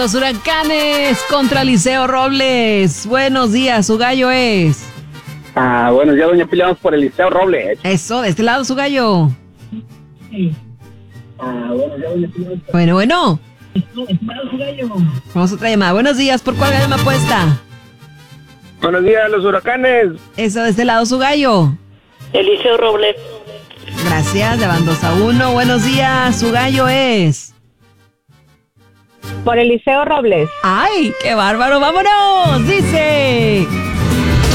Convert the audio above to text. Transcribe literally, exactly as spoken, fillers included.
los Huracanes contra Liceo Robles. Buenos días, su gallo es. Ah, buenos días, doña Pilia, vamos por el Liceo Robles. Eso, de este lado su gallo. Sí. Ah, buenos días, doña Pilia. Bueno, bueno. Eso, de este lado su gallo. Vamos a otra llamada. Buenos días, ¿por cuál gallo me apuesta? Buenos días, los Huracanes. Eso, de este lado su gallo. Eliseo Robles. Gracias, le van dos a uno. Buenos días, su gallo es. Por Eliseo Robles. ¡Ay, qué bárbaro! ¡Vámonos! Dice...